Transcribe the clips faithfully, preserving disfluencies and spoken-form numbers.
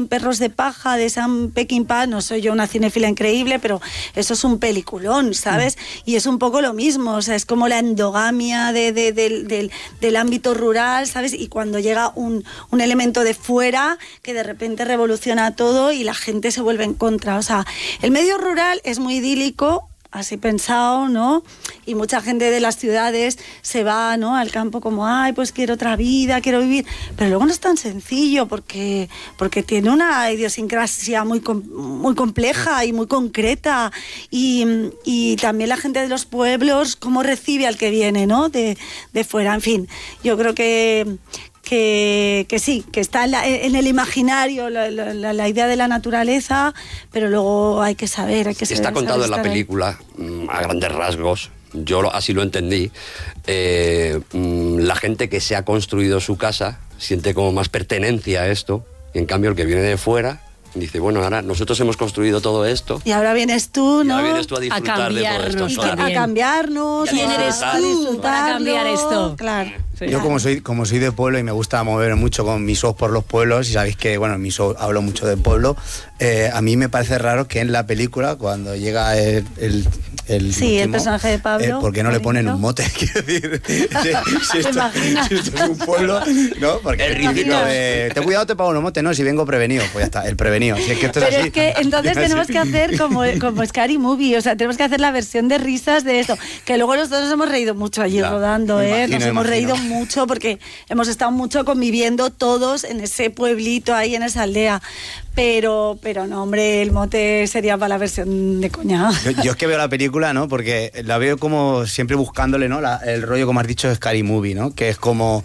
Cien perros de paja, de Sam Peckinpah, no soy yo una cinéfila increíble, pero eso es un peliculón, ¿sabes? Mm. Y es un poco lo mismo, o sea, es como la endogamia de, de, de, de, del ámbito rural, ¿sabes? Y cuando llega un, un elemento de fuera que de repente revoluciona todo y la gente se vuelve en contra. O sea, el medio rural es muy idílico, así pensado, ¿no? Y mucha gente de las ciudades se va, ¿no?, al campo como, ay, pues quiero otra vida, quiero vivir. Pero luego no es tan sencillo porque, porque tiene una idiosincrasia muy, muy compleja y muy concreta. Y, y también la gente de los pueblos, cómo recibe al que viene, ¿no?, de, de fuera. En fin, yo creo que... Que, que sí, que está en, la, en el imaginario la, la, la idea de la naturaleza, pero luego hay que saber, hay que saber. Está contado en la película, ahí. a grandes rasgos, yo lo, así lo entendí, eh, la gente que se ha construido su casa siente como más pertenencia a esto, y en cambio el que viene de fuera dice, bueno, ahora nosotros hemos construido todo esto. Y ahora vienes tú, ¿no? Y ahora vienes tú a disfrutar a de todo esto. Y a cambiarnos. ¿Quién eres tú para cambiar esto? Claro. Sí. Yo como soy como soy de pueblo y me gusta mover mucho con mis ojos por los pueblos, y sabéis que, bueno, en mis ojos hablo mucho del pueblo, eh, a mí me parece raro que en la película, cuando llega el... el El sí, último, el personaje de Pablo. Eh, ¿Por qué no le ponen un mote? Quiero decir, si, si, esto, si esto es un pueblo, ¿no? Porque el típico de, ten cuidado, te pago un mote, no, si vengo prevenido, pues ya está, el prevenido. Si es que esto es Pero así. es que entonces tenemos que hacer como, como Scary Movie, o sea, tenemos que hacer la versión de risas de esto, que luego nosotros nos hemos reído mucho allí ya, rodando, ¿eh? Imagino, nos hemos imagino. reído mucho porque hemos estado mucho conviviendo todos en ese pueblito ahí, en esa aldea. Pero, pero no, hombre, el mote sería para la versión de coña. Yo, yo es que veo la película, ¿no? Porque la veo como siempre buscándole, ¿no? La, el rollo, como has dicho, de Scary Movie, ¿no? Que es como...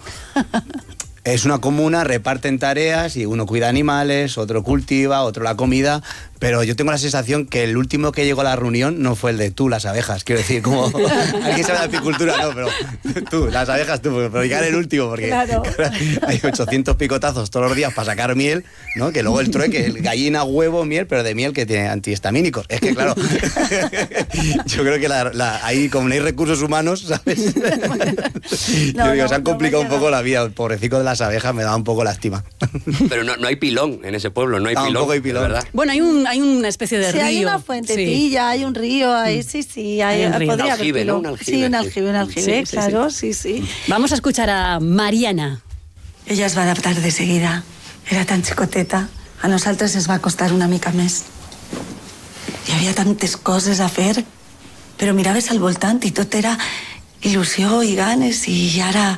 Es una comuna, reparten tareas y uno cuida animales, otro cultiva, otro la comida, pero yo tengo la sensación que el último que llegó a la reunión no fue el de tú, las abejas. Quiero decir, como alguien sabe de apicultura, no, pero tú, las abejas tú, pero llegar el último, porque claro. Hay ochocientos picotazos todos los días para sacar miel, ¿no? Que luego el trueque, el gallina, huevo, miel, pero de miel que tiene antihistamínicos. Es que, claro, yo creo que la, la, ahí, como no hay recursos humanos, ¿sabes? No, yo digo, no, se han complicado no un poco la vida, el pobrecito de las abejas me da un poco lástima. Pero no, no hay pilón en ese pueblo, no hay no, pilón, hay pilón. ¿verdad? Bueno, hay, un, hay una especie de sí, río. Hay una fuentecilla, sí. Hay un río, ahí sí, sí. Hay, hay un río. Podría un aljibe, haber ¿no? Un aljibe, sí, un aljibe, un aljibe, sí, claro, sí. sí, sí. Vamos a escuchar a Mariana. Ella es va adaptar de seguida. Era tan xicoteta. A nosaltres ens va costar una mica més. Hi havia tantes coses a fer, però miraves al voltant i tot era il·lusió i ganes, i ara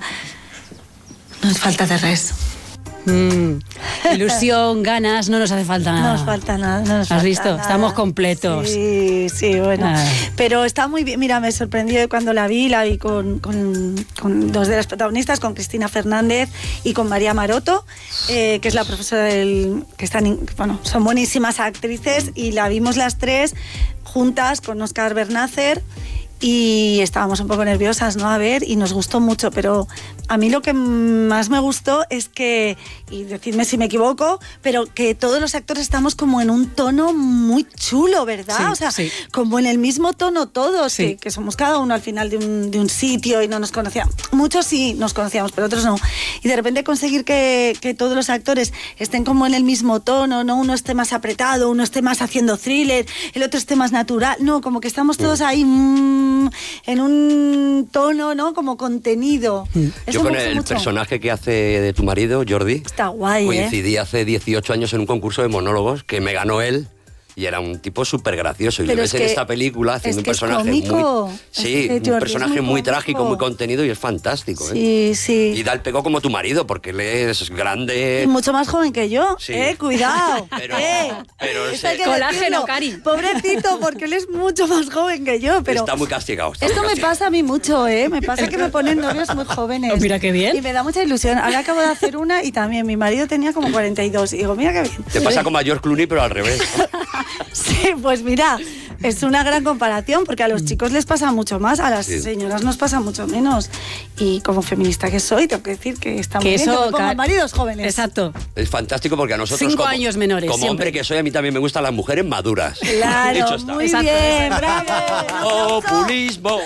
no ens falta de res. Mm, ilusión, ganas, no nos hace falta nada. No nos falta nada. No nos ¿Has falta visto? Nada. Estamos completos. Sí, sí, bueno. Ah. Pero está muy bien. Mira, me sorprendió cuando la vi, la vi con, con, con dos de las protagonistas, con Cristina Fernández y con María Maroto, eh, que es la profesora del... que están, bueno, son buenísimas actrices, y la vimos las tres juntas con Óscar Bernácer. Y estábamos un poco nerviosas, ¿no? A ver, y nos gustó mucho, pero a mí lo que más me gustó es que, y decidme si me equivoco, pero que todos los actores estamos como en un tono muy chulo, ¿verdad? Sí, o sea, sí. como en el mismo tono todos, sí. que, que somos cada uno al final de un, de un sitio y no nos conocíamos. Muchos sí nos conocíamos, pero otros no. Y de repente conseguir que, que todos los actores estén como en el mismo tono, ¿no? Uno esté más apretado, uno esté más haciendo thriller, el otro esté más natural. No, como que estamos todos ahí... Mmm, en un tono, ¿no? Como contenido. Mm. Yo con el mucho. personaje que hace de tu marido, Jordi, está guay, coincidí ¿eh? hace dieciocho años en un concurso de monólogos que me ganó él. Y era un tipo súper gracioso. Y pero lo ves es que, en esta película haciendo es que un personaje es cómico. muy... Sí, es un personaje muy, muy trágico, muy contenido, y es fantástico. Sí, ¿eh? sí. Y da el pego como tu marido, porque él es grande... Y mucho más joven que yo. Sí. Eh, cuidado. Pero, eh. pero ese... Colágeno, Cari. Pobrecito, porque él es mucho más joven que yo. Pero está muy castigado. Está esto muy me castigado. pasa a mí mucho, ¿eh? Me pasa que me ponen novios muy jóvenes. Oh, mira qué bien. Y me da mucha ilusión. Ahora acabo de hacer una y también mi marido tenía como cuarenta y dos. Y digo, mira qué bien. Te pasa como a George Clooney, pero al revés. Sí, pues mira, es una gran comparación, porque a los chicos les pasa mucho más, a las sí. señoras nos pasa mucho menos. Y como feminista que soy, tengo que decir que está muy que bien eso, que me pongan maridos jóvenes. Exacto. Es fantástico, porque a nosotros, Cinco como, años menores, como hombre que soy, a mí también me gustan las mujeres maduras. Claro, Dicho está. muy Exacto. bien, bravo. Populismo.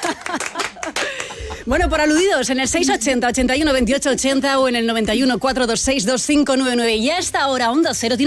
Bueno, por aludidos, en el seis ochenta, ochenta y uno, veintiocho ochenta o en el noventa y uno, cuatrocientos veintiséis, veinticinco noventa y nueve. Y a esta hora, Onda Cero tiene